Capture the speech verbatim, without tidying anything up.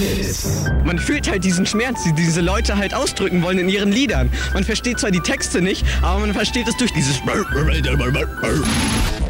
Kiss. Man fühlt halt diesen Schmerz, die diese Leute halt ausdrücken wollen in ihren Liedern. Man versteht zwar die Texte nicht, aber man versteht es durch dieses